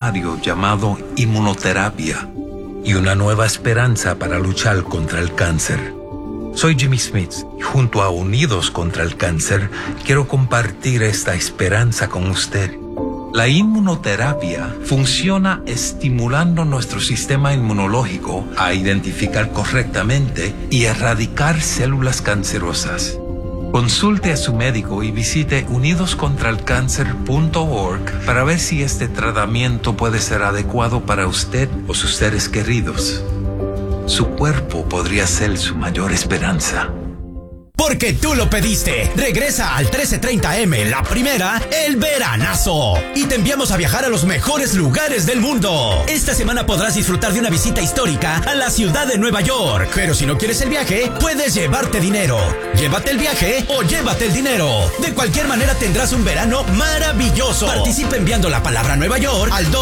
revolucionario llamado inmunoterapia y una nueva esperanza para luchar contra el cáncer. Soy Jimmy Smith y junto a Unidos contra el Cáncer quiero compartir esta esperanza con usted. La inmunoterapia funciona estimulando nuestro sistema inmunológico a identificar correctamente y erradicar células cancerosas. Consulte a su médico y visite unidoscontralcancer.org para ver si este tratamiento puede ser adecuado para usted o sus seres queridos. Su cuerpo podría ser su mayor esperanza. Porque tú lo pediste. Regresa al 1330M, la primera, el veranazo. Y te enviamos a viajar a los mejores lugares del mundo. Esta semana podrás disfrutar de una visita histórica a la ciudad de Nueva York. Pero si no quieres el viaje, puedes llevarte dinero. Llévate el viaje o llévate el dinero. De cualquier manera tendrás un verano maravilloso. Participa enviando la palabra Nueva York al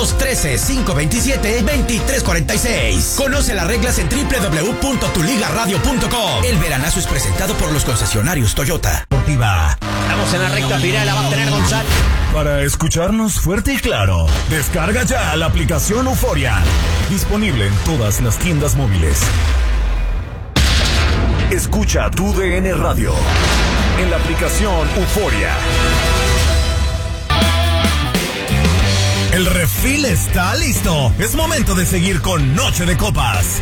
213-527-2346. Conoce las reglas en www.tuligaradio.com. El veranazo es presentado por los concesionarios Toyota. Estamos en la recta final, la va a tener Gonzalo. Para escucharnos fuerte y claro, descarga ya la aplicación Euforia. Disponible en todas las tiendas móviles. Escucha tu DN Radio en la aplicación Euforia. El refil está listo. Es momento de seguir con Noche de Copas.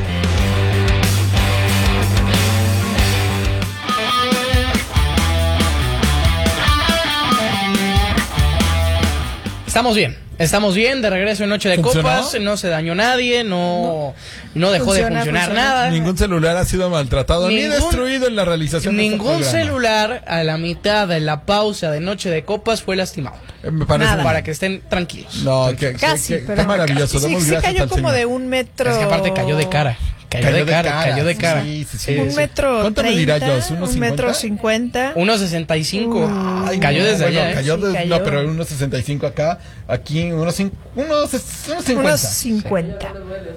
Estamos bien, de regreso en Noche de Copas, no se dañó nadie, no dejó de funcionar nada. Ningún celular ha sido maltratado ni destruido en la realización de este programa. Ningún celular a la mitad de la pausa de Noche de Copas fue lastimado. Me parece para que estén tranquilos. No, qué maravilloso. Sí, cayó como de 1 metro. Es que aparte cayó de cara. Cayó de cara. Sí. 1 metro. ¿Cuánto me dirá yo? ¿1 metro 50? 1.65. Cayó desde allá. Cayó. No, pero 1.65 acá. Aquí 1.50. 1.50.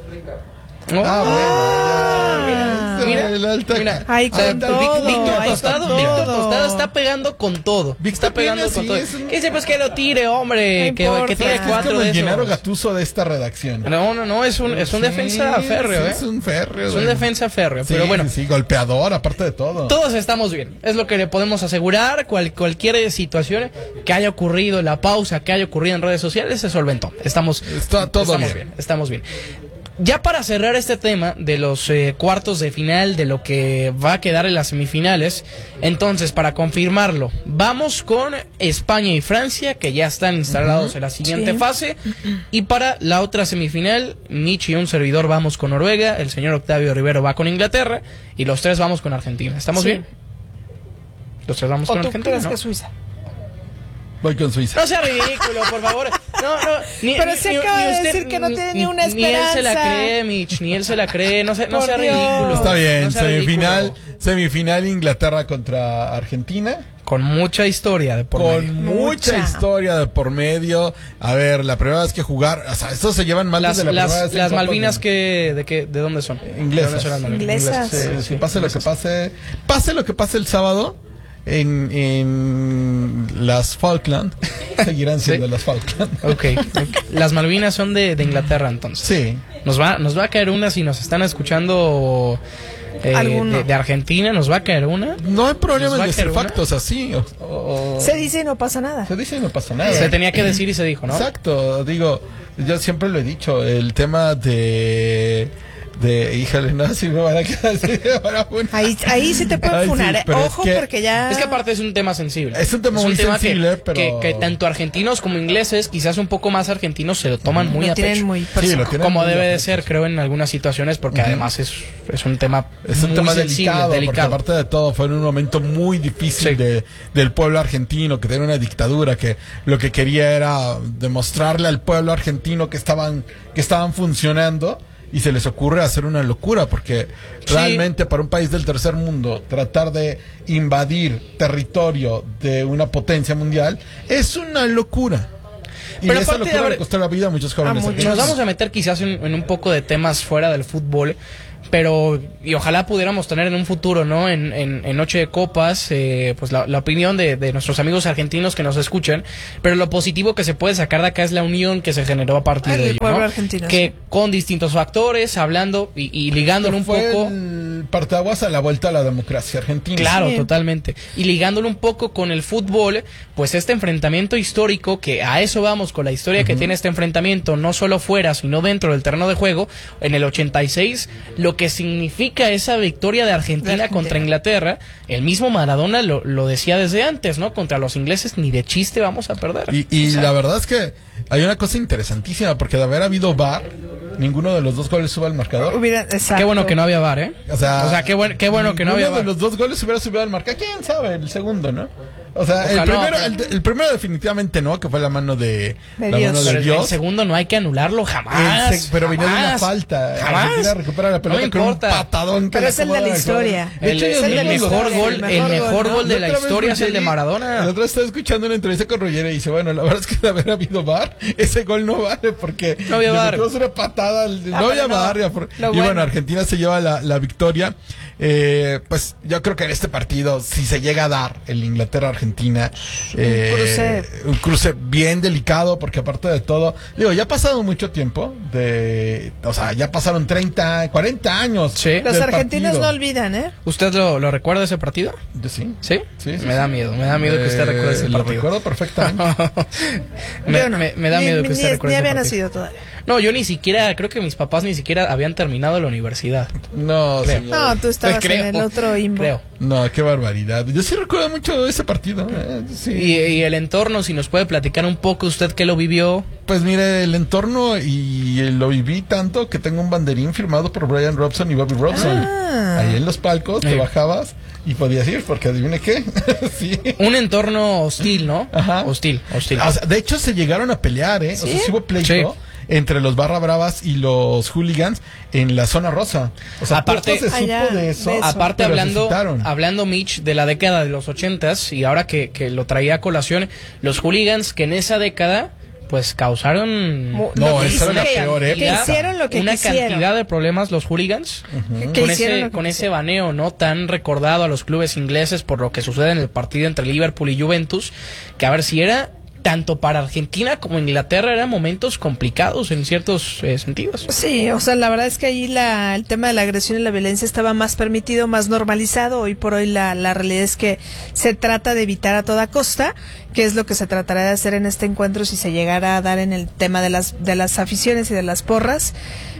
Mira. Ahí con todo. Víctor Tostado está pegando con todo. Está pegando con todo. ¿Qué dice? Pues que lo tire, hombre. Que tire 4 de esos. Gennaro Gattuso de esta redacción. No, es un defensa férreo, Es un férreo. Es un defensa férreo, pero bueno. Sí, golpeador, aparte de todo. Todos estamos bien. Es lo que le podemos asegurar. Cualquier situación que haya ocurrido, la pausa que haya ocurrido en redes sociales se solventó. Estamos bien. Ya para cerrar este tema de los cuartos de final, de lo que va a quedar en las semifinales, entonces, para confirmarlo, vamos con España y Francia, que ya están instalados en la siguiente fase, y para la otra semifinal, Mitch y un servidor vamos con Noruega, el señor Octavio Rivero va con Inglaterra, y los tres vamos con Argentina. ¿Estamos bien? Los tres vamos con Argentina, ¿O tú crees ¿no? que Suiza? Voy con Suiza. No sea ridículo, por favor. Pero se acaba de decir que no tiene ni una esperanza. Ni él se la cree, Mitch, ni él se la cree. No sea ridículo. Está bien, no sea semifinal Inglaterra contra Argentina. Con mucha historia de por medio. Con mucha historia de por medio. A ver, la primera vez que jugar, o sea, estos se llevan mal desde la primera vez. Las Malvinas, ¿de dónde son? Inglesas. Inglesas. Sí, pase lo que pase el sábado. En las Falkland seguirán siendo las Falkland. Okay. Las Malvinas son de Inglaterra, entonces. Sí. Nos va a caer una si nos están escuchando de Argentina, nos va a caer una. No hay problema en decir factos así. Se dice y no pasa nada. Se tenía que decir y se dijo, ¿no? Exacto. Digo, yo siempre lo he dicho, el tema híjole, no, si me van a quedar así, ahí sí te pueden funar, ojo, porque ya... Es que aparte es un tema sensible. Es un tema muy sensible, pero... Que tanto argentinos como ingleses, quizás un poco más argentinos, se lo toman muy a pecho. Como debe de ser, creo, en algunas situaciones, porque además es un tema delicado, porque aparte de todo, fue en un momento muy difícil del pueblo argentino, que tenía una dictadura, que lo que quería era demostrarle al pueblo argentino que estaban funcionando. Y se les ocurre hacer una locura, porque realmente para un país del tercer mundo tratar de invadir territorio de una potencia mundial es una locura. Y esa locura le costó la vida a muchos jóvenes. Nos vamos a meter quizás en un poco de temas fuera del fútbol, pero y ojalá pudiéramos tener en un futuro, ¿no? En Noche de Copas, pues la opinión de nuestros amigos argentinos que nos escuchan, pero lo positivo que se puede sacar de acá es la unión que se generó a partir de ello, ¿no? Que con distintos factores, hablando y ligándolo un poco. El parteaguas a la vuelta a la democracia argentina. Claro, totalmente. Y ligándolo un poco con el fútbol, pues este enfrentamiento histórico, que a eso vamos con la historia que tiene este enfrentamiento, no solo fuera, sino dentro del terreno de juego, en el 86, lo que significa esa victoria de Argentina contra Inglaterra, el mismo Maradona lo decía desde antes, ¿no? Contra los ingleses ni de chiste vamos a perder. Y la verdad es que hay una cosa interesantísima, porque de haber habido VAR, ninguno de los dos goles sube al marcador. Qué bueno que no había VAR, ¿eh? O sea qué bueno que no había VAR. Ninguno de los dos goles hubiera subido al marcador. ¿Quién sabe? El segundo, ¿no? O sea, el primero definitivamente no, que fue la mano de Dios. El segundo no hay que anularlo jamás. Pero venía de una falta. Jamás. Argentina recupera la pelota con un patadón. Pero es el de la historia. El mejor gol de la historia es el de Maradona. El otro estaba escuchando una entrevista con Roger y dice, bueno, la verdad es que de haber habido VAR, ese gol no vale porque no había VAR. Una patada, no había VAR. Y bueno, Argentina se lleva la victoria. Pues yo creo que en este partido, si se llega a dar el Inglaterra-Argentina, un cruce bien delicado, porque aparte de todo, digo, ya ha pasado mucho tiempo, o sea, ya pasaron 30, 40 años. Sí. Los argentinos no olvidan, ¿eh? ¿Usted lo recuerda ese partido? Yo sí. ¿Sí? Sí. Me da miedo que usted recuerde ese partido. Lo recuerdo perfectamente. me da miedo que usted recuerde ese partido. Ni había nacido todavía. No, yo ni siquiera, creo que mis papás ni siquiera habían terminado la universidad. No, no, tú estabas en el otro imbo. Creo. No, qué barbaridad. Yo sí recuerdo mucho ese partido. Sí. Y el entorno, si nos puede platicar un poco usted qué lo vivió. Pues mire, el entorno y lo viví tanto que tengo un banderín firmado por Brian Robson y Bobby Robson. Ahí en los palcos te bajabas y podías ir, porque adivine qué. Sí. Un entorno hostil, ¿no? Ajá. Hostil. O sea, de hecho se llegaron a pelear, ¿eh? ¿Sí? O sea, sí hubo pleito entre los barra bravas y los hooligans en la zona rosa. O sea, aparte se supo de eso. Aparte hablando Mitch de la década de los 80s, y ahora que lo traía a colación, los hooligans que en esa década pues causaron esa era la peor época. Hicieron lo que una quisieron. Cantidad de problemas los hooligans con ese baneo no tan recordado a los clubes ingleses por lo que sucede en el partido entre Liverpool y Juventus, que a ver si era tanto para Argentina como Inglaterra eran momentos complicados en ciertos sentidos. Sí, o sea, la verdad es que ahí el tema de la agresión y la violencia estaba más permitido, más normalizado. Hoy por hoy la realidad es que se trata de evitar a toda costa, que es lo que se tratará de hacer en este encuentro si se llegara a dar en el tema de las aficiones y de las porras.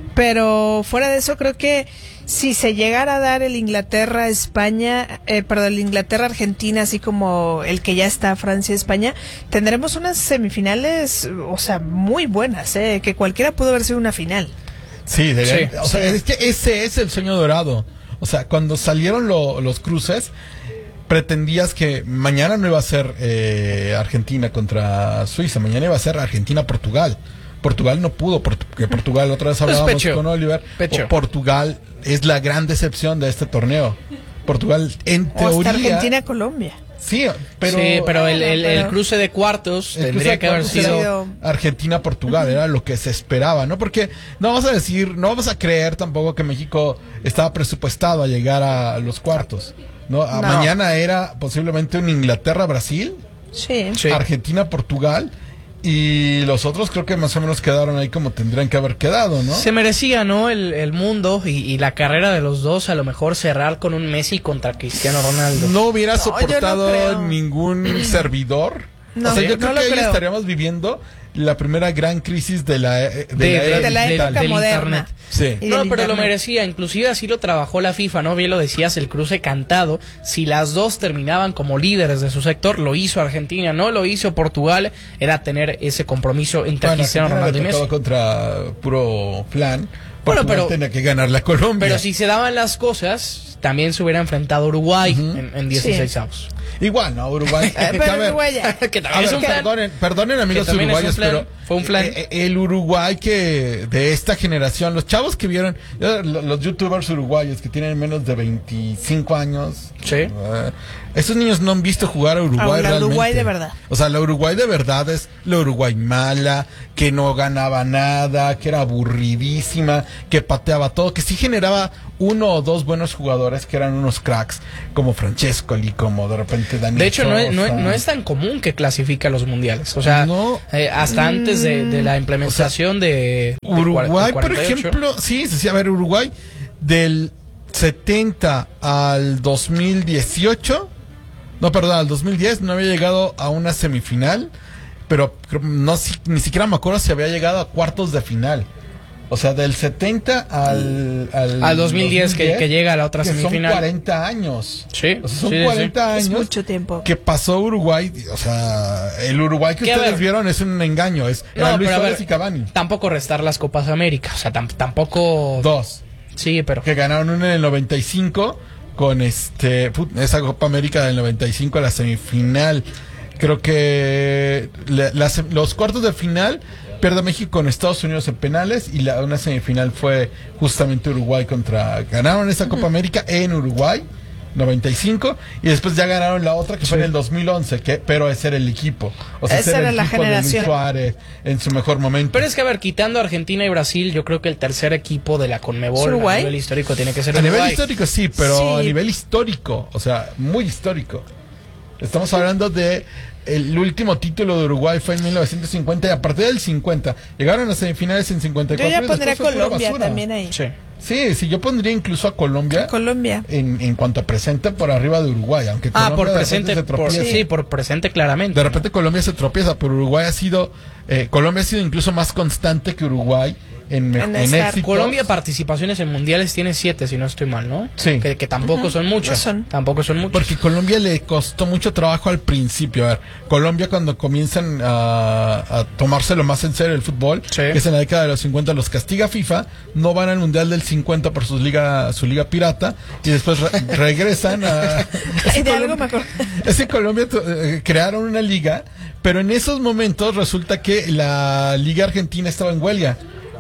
Pero fuera de eso, creo que si se llegara a dar el Inglaterra-España, el Inglaterra-Argentina, así como el que ya está Francia-España, tendremos unas semifinales, o sea, muy buenas, que cualquiera pudo haber sido una final. Sí, o sea, es que ese es el sueño dorado. O sea, cuando salieron los cruces, pretendías que mañana no iba a ser Argentina contra Suiza, mañana iba a ser Argentina-Portugal. Portugal no pudo, porque Portugal, otra vez hablábamos con Oliver, Portugal es la gran decepción de este torneo. Portugal, en teoría... Argentina-Colombia. Sí, pero el cruce de cuartos tendría que haber sido Argentina-Portugal, era lo que se esperaba, ¿no? Porque no vamos a creer tampoco que México estaba presupuestado a llegar a los cuartos, ¿no? Mañana era posiblemente un Inglaterra-Brasil, Argentina-Portugal, y los otros creo que más o menos quedaron ahí como tendrían que haber quedado, ¿no? Se merecía, ¿no? El mundo y la carrera de los dos, a lo mejor cerrar con un Messi contra Cristiano Ronaldo. No hubiera soportado ningún servidor. No, o sea, yo creo que hoy estaríamos viviendo la primera gran crisis de la época moderna. Sí. No, pero lo merecía, inclusive así lo trabajó la FIFA, ¿no? Bien lo decías, el cruce cantado, si las dos terminaban como líderes de su sector, lo hizo Argentina, no lo hizo Portugal, era tener ese compromiso entre Cristiano Ronaldo y Messi. Contra puro plan. Pero tenía que ganar la Colombia. Pero si se daban las cosas, también se hubiera enfrentado Uruguay en 16 avos. Igual, ¿no? Uruguay. Perdonen amigos uruguayos, pero fue un flan. El Uruguay que de esta generación, los chavos que vieron, los youtubers uruguayos que tienen menos de 25 años, esos niños no han visto jugar a Uruguay realmente. Uruguay de verdad. O sea, la Uruguay de verdad es la Uruguay mala, que no ganaba nada, que era aburridísima, que pateaba todo, que sí generaba uno o dos buenos jugadores que eran unos cracks, como Francescoli, como de repente Daniel. De hecho, no es tan común que clasifique a los mundiales. O sea, hasta antes de la implementación de Uruguay, por ejemplo, a ver, Uruguay del 70 al 2018, al 2010 no había llegado a una semifinal, pero ni siquiera me acuerdo si había llegado a cuartos de final. O sea, del 70 al 2010 que llega a la otra semifinal. Son 40 años. Sí. O sea, son 40 años. Es mucho tiempo. Que pasó Uruguay. O sea, el Uruguay que ustedes vieron es un engaño. Era Luis Suárez y Cavani. Tampoco restar las Copas América. O sea, tampoco. 2. Sí, pero. Que ganaron una en el 95 con esa Copa América del 95, la semifinal. Creo que los cuartos de final pierde México con Estados Unidos en penales y una semifinal fue justamente Uruguay ganaron esa Copa América en Uruguay 95 y después ya ganaron la otra que fue en el 2011, pero ese era el equipo. O sea, esa era la generación de Luis Suárez en su mejor momento. Pero es que, a ver, quitando Argentina y Brasil, yo creo que el tercer equipo de la Conmebol a nivel histórico tiene que ser Uruguay. A nivel histórico sí, pero a nivel histórico, o sea, muy histórico. Estamos hablando de el último título de Uruguay fue en 1950 y a partir del 50 llegaron a semifinales en 54. Yo ya pondré a Colombia también ahí. Sí, yo pondría incluso a Colombia. En cuanto a presente por arriba de Uruguay, aunque Colombia por presente, por presente claramente. De repente Colombia se tropieza, pero Uruguay Colombia ha sido incluso más constante que Uruguay en éxito. Colombia participaciones en mundiales tiene 7, si no estoy mal, ¿no? Sí. Que tampoco son muchas. Tampoco son muchas. Porque Colombia le costó mucho trabajo al principio. A ver, Colombia cuando comienzan a tomárselo más en serio el fútbol, que es en la década de los 50, los castiga FIFA, no van al mundial del 50 por su liga pirata y después regresan a... de algo me acuerdo. Es en Colombia crearon una liga, pero en esos momentos resulta que la liga argentina estaba en huelga.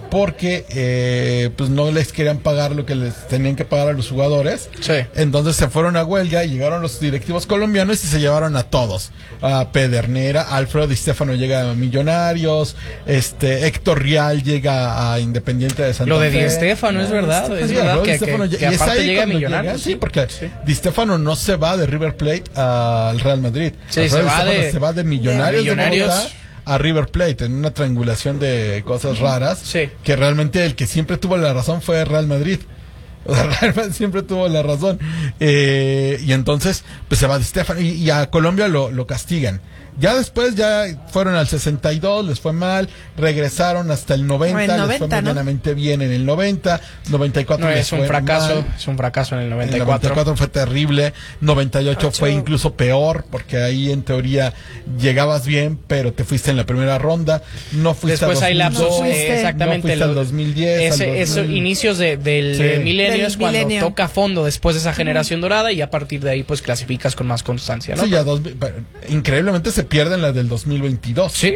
Porque pues no les querían pagar lo que les tenían que pagar a los jugadores. Entonces se fueron a huelga y llegaron los directivos colombianos y se llevaron a todos. A Pedernera, Alfredo Di Stéfano llega a Millonarios, Héctor Rial llega a Independiente de Santa Fe. Lo de Di Stéfano es verdad, que aparte llega a Millonarios. Porque Di Stéfano no se va de River Plate al Real Madrid. Se va de Millonarios a River Plate en una triangulación de cosas raras, que realmente el que siempre tuvo la razón fue Real Madrid. O sea, Real Madrid siempre tuvo la razón. Y entonces pues se va de Stefano y a Colombia lo castigan. Ya después fueron al 62, les fue mal, regresaron hasta el 90, les fue medianamente bien en el 90, 94 les fue mal. Es un fracaso en el 94. El 94 fue terrible, 98 fue incluso peor, porque ahí en teoría llegabas bien, pero te fuiste en la primera ronda, no fuiste después al 2002, hay lapsos, exactamente, no fuiste al 2010. Esos inicios del milenio es cuando toca fondo después de esa generación dorada y a partir de ahí pues clasificas con más constancia, ¿no? Sí, increíblemente se pierden la del 2022. Sí.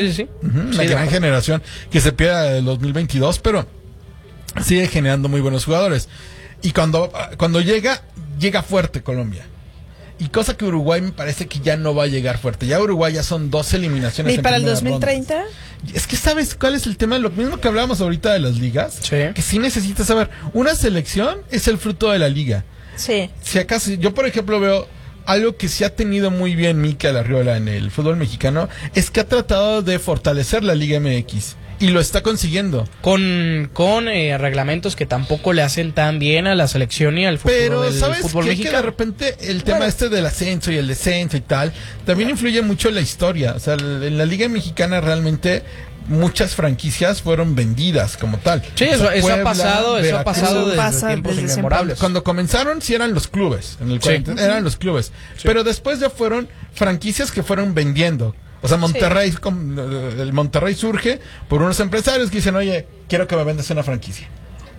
Una gran generación que se pierde la del 2022, pero sigue generando muy buenos jugadores. Y cuando llega fuerte Colombia. Y cosa que Uruguay me parece que ya no va a llegar fuerte. Ya Uruguay ya son 2 eliminaciones. ¿Y para el 2030? Rondas. Es que ¿sabes cuál es el tema? Lo mismo que hablábamos ahorita de las ligas. Que sí necesitas saber. Una selección es el fruto de la liga. Sí. Si acaso, yo por ejemplo veo algo que sí ha tenido muy bien Mikel Arriola en el fútbol mexicano, es que ha tratado de fortalecer la Liga MX. Y lo está consiguiendo. Con reglamentos que tampoco le hacen tan bien a la selección y al futuro del fútbol mexicano. Que de repente el tema del ascenso y el descenso y tal, también influye mucho en la historia. O sea, en la Liga Mexicana realmente muchas franquicias fueron vendidas como tal. Sí, eso ha pasado desde tiempos inmemorables. Cuando comenzaron sí eran los clubes, eran los clubes, pero después ya fueron franquicias que fueron vendiendo. O sea, el Monterrey surge por unos empresarios que dicen, oye, quiero que me vendas una franquicia.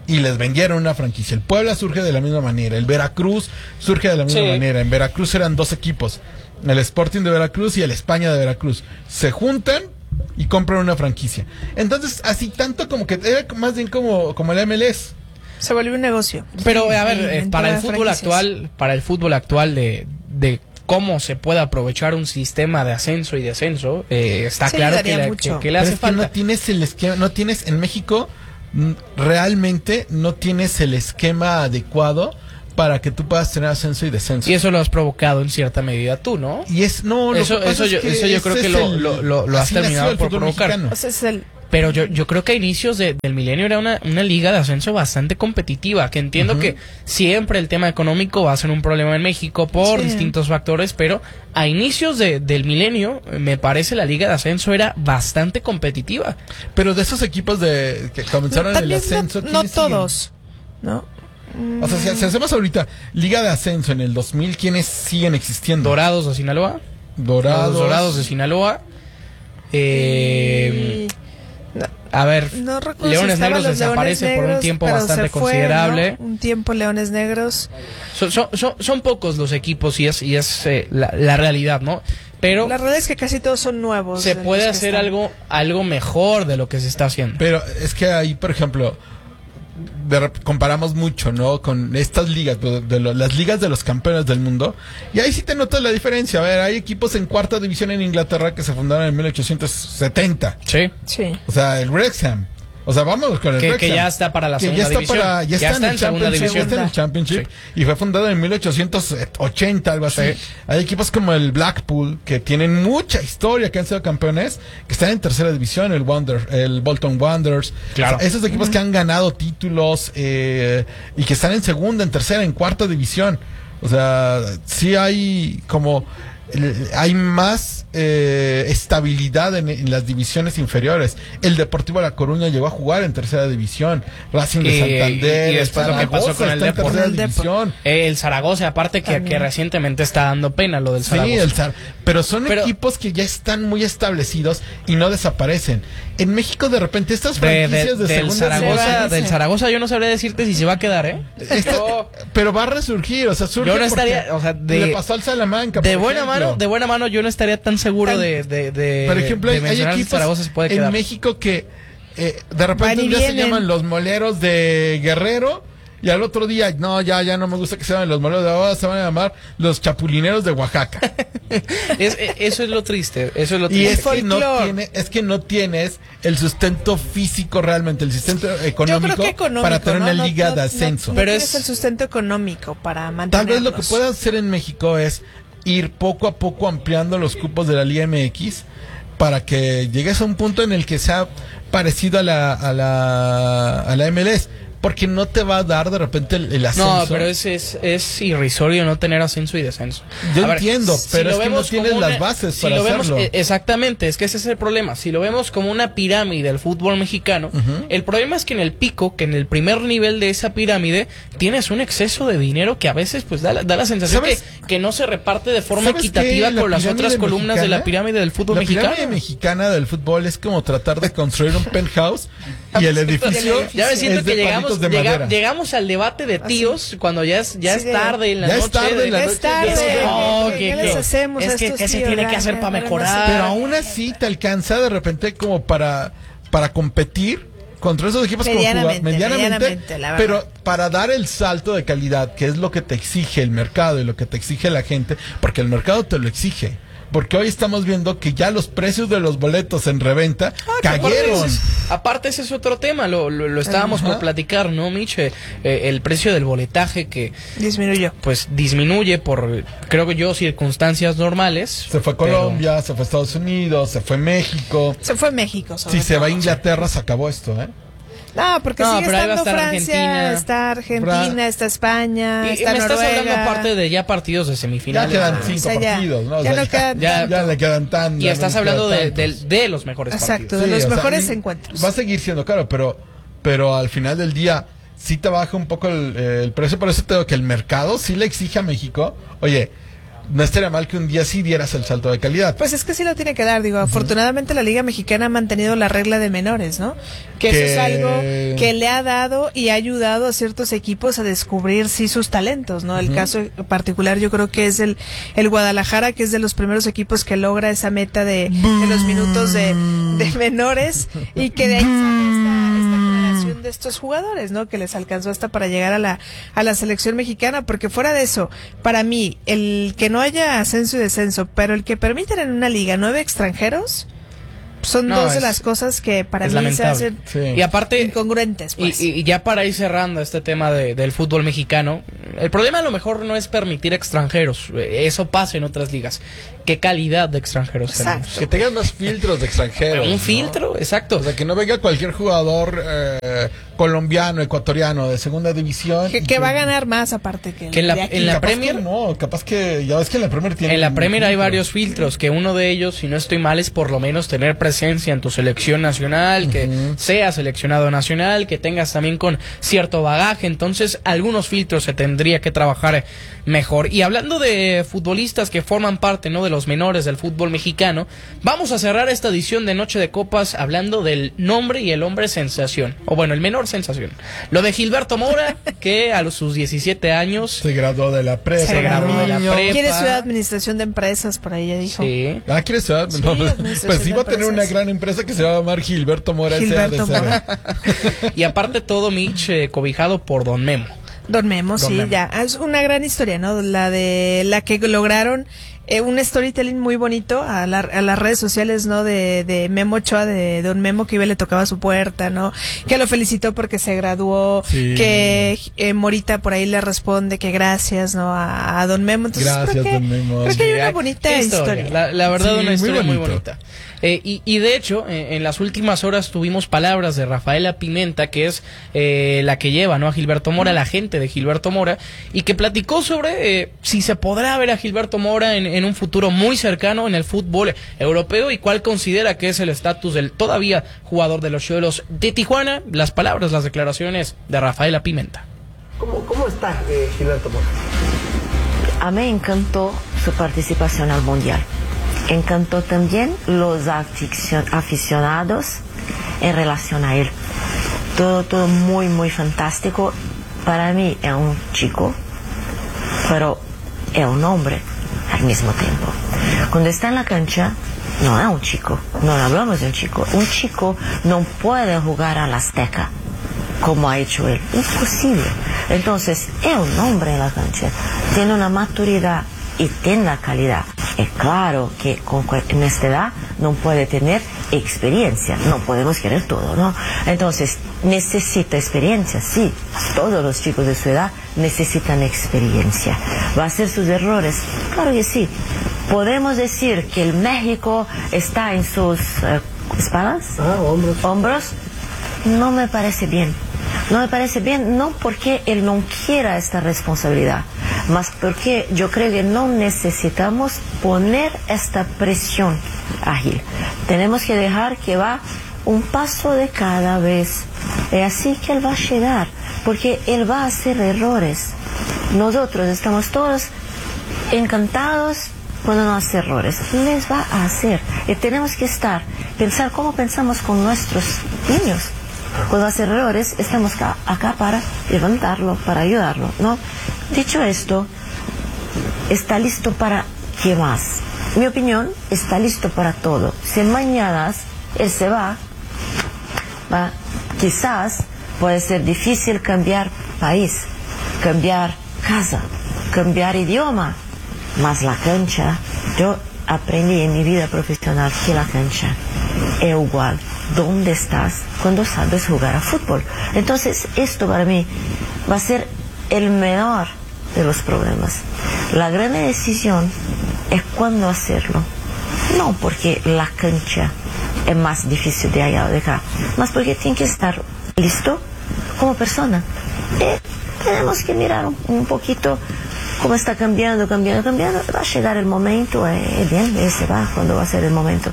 y les vendieron una franquicia. El Puebla surge de la misma manera, el Veracruz surge de la misma manera. En Veracruz eran 2 equipos, el Sporting de Veracruz y el España de Veracruz. Se juntan y compran una franquicia. Entonces, así tanto como que era más bien como el MLS. Se volvió un negocio. Pero a ver, para el fútbol actual de cómo se puede aprovechar un sistema de ascenso y descenso, está claro que le hace falta. No tienes el esquema, no tienes en México, realmente no tienes el esquema adecuado para que tú puedas tener ascenso y descenso. Y eso lo has provocado en cierta medida tú, ¿no? Y eso yo creo que lo has terminado por provocar. O sea, Pero yo creo que a inicios del milenio era una liga de ascenso bastante competitiva, que entiendo que siempre el tema económico va a ser un problema en México por distintos factores, pero a inicios del milenio me parece la liga de ascenso era bastante competitiva. Pero de esos equipos que comenzaron el ascenso... No todos, ¿no? O sea, si hacemos ahorita liga de ascenso en el 2000, ¿quiénes siguen existiendo? Dorados de Sinaloa. Dorados de Sinaloa. A ver, Leones Negros desaparece por un tiempo bastante considerable. ¿No? Un tiempo Leones Negros. Son pocos los equipos y es la realidad, ¿no? Pero la realidad es que casi todos son nuevos. Se puede hacer algo mejor de lo que se está haciendo. Pero es que ahí, por ejemplo, comparamos mucho, ¿no? Con estas ligas, las ligas de los campeones del mundo. Y ahí sí te notas la diferencia. A ver, hay equipos en 4ª división en Inglaterra que se fundaron en 1870. Sí. O sea, el Wrexham. O sea, vamos con el Wrexham. Que ya está para la segunda división. Ya está en el Championship. Y fue fundado en 1880, algo así. Sí. Hay equipos como el Blackpool, que tienen mucha historia, que han sido campeones, que están en 3ª división, el Bolton Wanderers. Claro. O sea, esos equipos que han ganado títulos y que están en 2ª, en 3ª, en 4ª división. O sea, sí hay hay más estabilidad en las divisiones inferiores. El Deportivo La Coruña llegó a jugar en 3ª división, Racing de Santander, y después lo que pasó con el Deportivo, el Zaragoza, aparte que recientemente está dando pena lo del Zaragoza. Pero son equipos que ya están muy establecidos y no desaparecen. En México de repente estas franquicias del Zaragoza yo no sabría decirte si se va a quedar, pero va a resurgir, o sea, surge. Yo no estaría, le pasó al Salamanca de buena mano yo no estaría tan seguro de por ejemplo, hay equipos Zaragoza se puede quedar en México que de repente un día se llaman los Moleros de Guerrero y al otro día ya no me gusta que se llamen los Moleros de ahora, se van a llamar los Chapulineros de Oaxaca. Eso es lo triste, y es que no tienes el sustento físico realmente, el sustento económico para tener una liga de ascenso. Pero es el sustento económico para mantenerlos. Tal vez lo que puedas hacer en México es ir poco a poco ampliando los cupos de la Liga MX para que llegues a un punto en el que sea parecido a la MLS. Porque no te va a dar de repente el ascenso. No, pero es irrisorio no tener ascenso y descenso. Yo entiendo, pero es que no tienes las bases para hacerlo. Exactamente, es que ese es el problema. Si lo vemos como una pirámide del fútbol mexicano, el problema es que en el pico, que en el primer nivel de esa pirámide, tienes un exceso de dinero que a veces pues da la sensación que no se reparte de forma equitativa con las otras columnas de la pirámide del fútbol mexicano. La pirámide mexicana del fútbol es como tratar de construir un penthouse y el edificio ya me siento que llegamos llegamos al debate de tíos cuando ya es tarde en la noche. ¿Qué les hacemos a estos ¿Qué se tiene que hacer para mejorar? Pero aún así te alcanza de repente como para competir contra esos equipos medianamente, pero para dar el salto de calidad, que es lo que te exige el mercado y lo que te exige la gente, porque el mercado te lo exige. Porque hoy estamos viendo que ya los precios de los boletos en reventa cayeron. Aparte ese es otro tema, lo estábamos por platicar, ¿no, Mitch? El precio del boletaje que disminuye por, creo que circunstancias normales. Se fue Colombia, se fue Estados Unidos, se fue México. Se fue México. Si se va a Inglaterra, se acabó esto, No, porque sigue estando Francia, está Argentina, está España, está Noruega. Me estás hablando aparte de ya partidos de semifinales. Ya quedan 5 partidos, ¿no? Ya le quedan tantos. Y estás hablando de los mejores partidos. Exacto, de los mejores encuentros. Va a seguir siendo caro, pero al final del día sí te baja un poco el precio. Por eso te digo que el mercado sí le exige a México, oye, no estaría mal que un día sí dieras el salto de calidad. Pues es que sí lo tiene que dar, digo, afortunadamente la Liga Mexicana ha mantenido la regla de menores, ¿no? Que eso es algo que le ha dado y ha ayudado a ciertos equipos a descubrir sí sus talentos, ¿no? El caso particular yo creo que es el Guadalajara, que es de los primeros equipos que logra esa meta de los minutos de menores y que de ahí sale esta generación de estos jugadores, ¿no? Que les alcanzó hasta para llegar a la selección mexicana, porque fuera de eso, para mí, el que no haya ascenso y descenso, pero el que permiten en una liga 9 extranjeros, son dos de las cosas que para mí lamentable. Se hacen y aparte, incongruentes. Pues. Y ya para ir cerrando este tema del fútbol mexicano, el problema a lo mejor no es permitir extranjeros, eso pasa en otras ligas. ¿Qué calidad de extranjeros tenemos? Que tengan más filtros de extranjeros. Un filtro, exacto. O sea, que no venga cualquier jugador colombiano, ecuatoriano de segunda división. Que va a ganar más aparte que en la Premier. Que no, capaz que ya ves que en la Premier tiene. En la Premier hay varios filtros, que uno de ellos, si no estoy mal, es por lo menos tener presencia en tu selección nacional, que seas seleccionado nacional, que tengas también con cierto bagaje. Entonces, algunos filtros se tendría que trabajar mejor. Y hablando de futbolistas que forman parte, ¿no?, de los menores del fútbol mexicano, vamos a cerrar esta edición de Noche de Copas hablando del nombre y el hombre sensación, o bueno, el menor sensación. Lo de Gilberto Mora, que a sus 17 años se graduó de la prepa. Quiere estudiar administración de empresas, por ahí ya dijo. Sí. ¿Quiere estudiar? No, pues iba a tener una gran empresa que se va a llamar Gilberto Mora. Y aparte todo, Mitch, cobijado por Don Memo. Don Memo, ya. Es una gran historia, ¿no? La que lograron un storytelling muy bonito a las redes sociales, ¿no? De Memo Ochoa, de Don Memo, que iba y le tocaba su puerta, ¿no? Que lo felicitó porque se graduó, que Morita por ahí le responde que gracias, ¿no? A Don Memo. Entonces, gracias, Don Memo. Creo que hay una bonita historia. La verdad, una historia muy bonita. Y de hecho, en las últimas horas tuvimos palabras de Rafaela Pimenta, que es la que lleva, ¿no?, a Gilberto Mora, la gente de Gilberto Mora, y que platicó sobre si se podrá ver a Gilberto Mora en un futuro muy cercano en el fútbol europeo y cuál considera que es el estatus del todavía jugador de los Xolos de Tijuana. Las palabras, las declaraciones de Rafaela Pimenta. ¿Cómo está Gilberto Mora? A mí me encantó su participación al Mundial. Encantó también los aficionados en relación a él. Todo muy, muy fantástico. Para mí es un chico, pero es un hombre al mismo tiempo. Cuando está en la cancha, no es un chico, no hablamos de un chico. Un chico no puede jugar a la Azteca como ha hecho él. Imposible. Entonces, es un hombre en la cancha. Tiene una maturidad y tiene la calidad. Es claro que en esta edad no puede tener experiencia, no podemos querer todo, ¿no? Entonces, necesita experiencia, sí, todos los chicos de su edad necesitan experiencia. ¿Va a hacer sus errores? Claro que sí. ¿Podemos decir que el México está en sus espaldas? ¿Hombros? No me parece bien. No me parece bien, no porque él no quiera esta responsabilidad, más porque yo creo que no necesitamos poner esta presión a Gil. Tenemos que dejar que va un paso de cada vez. Es así que él va a llegar, porque él va a hacer errores. Nosotros estamos todos encantados cuando no hace errores. Les va a hacer. Y tenemos que pensar como pensamos con nuestros niños. Cuando hace errores, estamos acá para levantarlo, para ayudarlo, ¿no? Dicho esto, está listo para ¿qué más? Mi opinión, está listo para todo. Si mañana él se va, quizás puede ser difícil cambiar país, cambiar casa, cambiar idioma, más la cancha. Yo aprendí en mi vida profesional que la cancha es igual. ¿Dónde estás cuando sabes jugar a fútbol? Entonces, esto para mí va a ser el menor de los problemas. La gran decisión es cuándo hacerlo. No porque la cancha es más difícil de allá o de acá, más porque tiene que estar listo como persona. Tenemos que mirar un poquito cómo está cambiando. Va a llegar el momento, bien, ese va cuando va a ser el momento.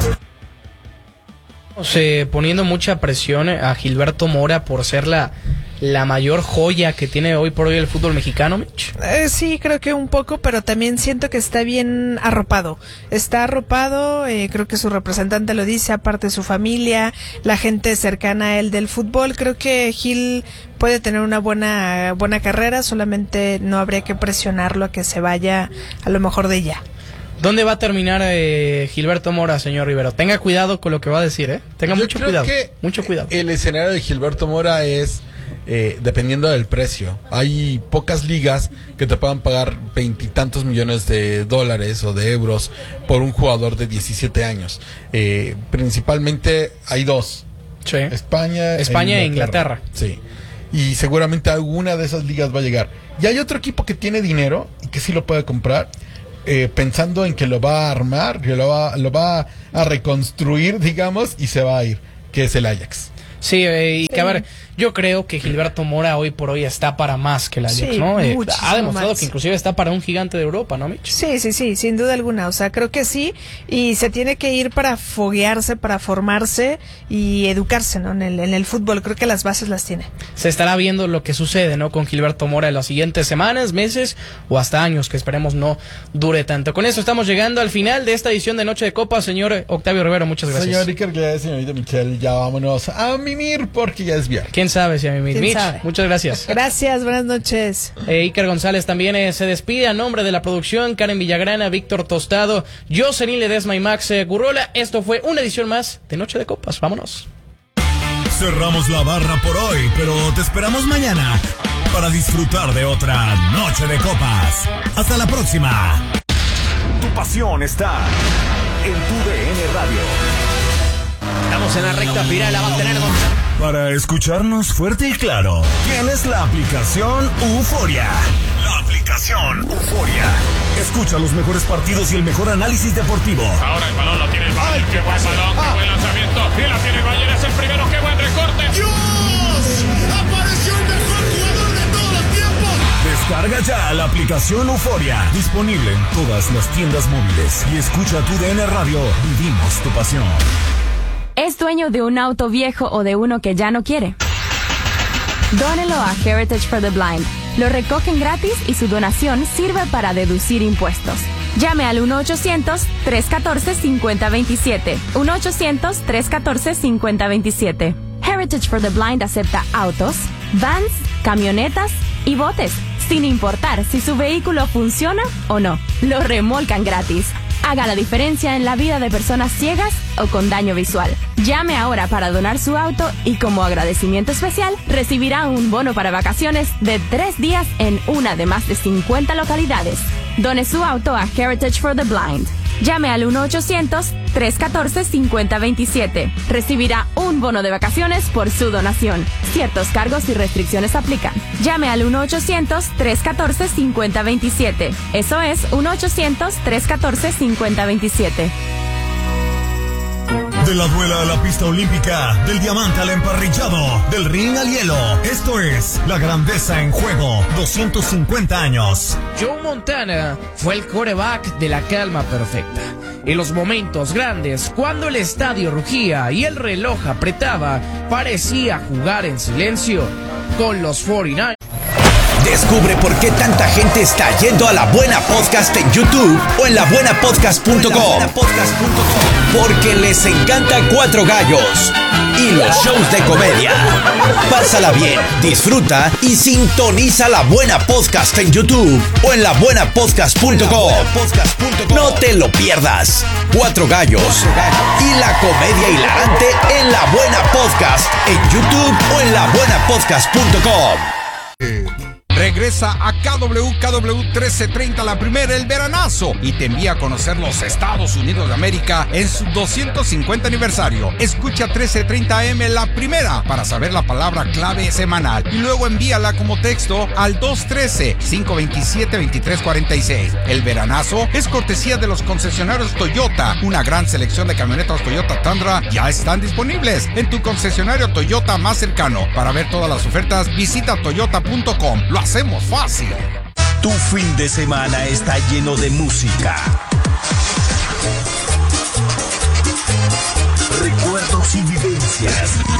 Poniendo mucha presión a Gilberto Mora por ser la la mayor joya que tiene hoy por hoy el fútbol mexicano, Mitch? Sí, creo que un poco, pero también siento que está bien arropado. Está arropado, creo que su representante lo dice, aparte de su familia, la gente cercana a él del fútbol. Creo que Gil puede tener una buena carrera, solamente no habría que presionarlo a que se vaya a lo mejor de ya. ¿Dónde va a terminar Gilberto Mora, señor Rivero? Tenga cuidado con lo que va a decir, ¿eh? Tenga mucho cuidado. Mucho cuidado. El escenario de Gilberto Mora es dependiendo del precio. Hay pocas ligas que te puedan pagar $20 millones de dólares o de euros por un jugador de 17 años. Principalmente hay dos. Sí. España e Inglaterra. Sí. Y seguramente alguna de esas ligas va a llegar. Y hay otro equipo que tiene dinero y que sí lo puede comprar. Pensando en que lo va a armar, que lo va a reconstruir, digamos, y se va a ir, que es el Ajax. Sí, y que a ver, yo creo que Gilberto Mora hoy por hoy está para más que el Ajax, sí, ¿no? Ha demostrado más. Que inclusive está para un gigante de Europa, ¿no, Mitch? Sí, sin duda alguna, o sea, creo que sí, y se tiene que ir para foguearse, para formarse y educarse, ¿no? En el fútbol, creo que las bases las tiene. Se estará viendo lo que sucede, ¿no? Con Gilberto Mora en las siguientes semanas, meses o hasta años, que esperemos no dure tanto. Con eso estamos llegando al final de esta edición de Noche de Copa, señor Octavio Rivero, muchas gracias. Señor Iker, señorita Michelle, ya vámonos a mimir porque ya es viernes. ¿Quién sabe si a mimir? Mitch, sabe? Muchas gracias. Gracias, buenas noches. Iker González también se despide a nombre de la producción, Karen Villagrana, Víctor Tostado, Jocelyn Ledesma y Max Gurrola. Esto fue una edición más de Noche de Copas. Vámonos. Cerramos la barra por hoy, pero te esperamos mañana para disfrutar de otra Noche de Copas. Hasta la próxima. Tu pasión está en tu DN Radio. Estamos en la recta final, la va a tener González. Para escucharnos fuerte y claro, tienes la aplicación Euforia. La aplicación Euforia. Escucha los mejores partidos y el mejor análisis deportivo. Ahora el balón lo tiene el Bayern. ¡Qué buen balón! ¡Qué buen lanzamiento! Y la tiene el Bayern, es el primero. ¡Qué buen recorte! ¡Dios! ¡Apareció el mejor jugador de todos los tiempos! Descarga ya la aplicación Euforia. Disponible en todas las tiendas móviles. Y escucha tu DN Radio. Vivimos tu pasión. ¿Es dueño de un auto viejo o de uno que ya no quiere? Dónelo a Heritage for the Blind. Lo recogen gratis y su donación sirve para deducir impuestos. Llame al 1-800-314-5027. 1-800-314-5027. Heritage for the Blind acepta autos, vans, camionetas y botes, sin importar si su vehículo funciona o no. Lo remolcan gratis. Haga la diferencia en la vida de personas ciegas o con daño visual. Llame ahora para donar su auto y como agradecimiento especial recibirá un bono para vacaciones de 3 días en una de más de 50 localidades. Done su auto a Heritage for the Blind. Llame al 1-800-314-5027. Recibirá un bono de vacaciones por su donación. Ciertos cargos y restricciones aplican. Llame al 1-800-314-5027. Eso es 1-800-314-5027. De la duela a la pista olímpica, del diamante al emparrillado, del ring al hielo. Esto es La Grandeza en Juego, 250 años. Joe Montana fue el quarterback de la calma perfecta. En los momentos grandes, cuando el estadio rugía y el reloj apretaba, parecía jugar en silencio con los 49ers. Descubre por qué tanta gente está yendo a La Buena Podcast en YouTube o en labuenapodcast.com. Porque les encanta Cuatro Gallos y los shows de comedia. Pásala bien, disfruta y sintoniza La Buena Podcast en YouTube o en labuenapodcast.com. No te lo pierdas. Cuatro Gallos y la comedia hilarante en La Buena Podcast en YouTube o en labuenapodcast.com. Regresa a KW 1330, la primera, el veranazo, y te envía a conocer los Estados Unidos de América en su 250 aniversario. Escucha 1330 AM la primera para saber la palabra clave semanal y luego envíala como texto al 213-527-2346. El veranazo es cortesía de los concesionarios Toyota. Una gran selección de camionetas Toyota Tundra ya están disponibles en tu concesionario Toyota más cercano. Para ver todas las ofertas, visita toyota.com. Lo hacemos fácil. Tu fin de semana está lleno de música, recuerdos y vivencias.